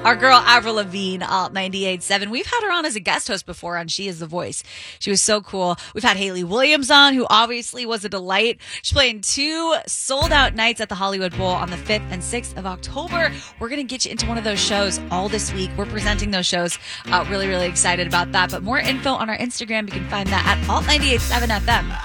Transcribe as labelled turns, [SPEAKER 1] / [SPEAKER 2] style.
[SPEAKER 1] Our girl Avril Lavigne, Alt 98.7. We've had her on as a guest host before on She Is the Voice. She was so cool. We've had Haley Williams on, who obviously was a delight. She's playing 2 sold-out nights at the Hollywood Bowl on the 5th and 6th of October. We're going to get you into one of those shows all this week. We're presenting those shows. Really, really excited about that. But more info on our Instagram. You can find that at Alt 98.7 FM.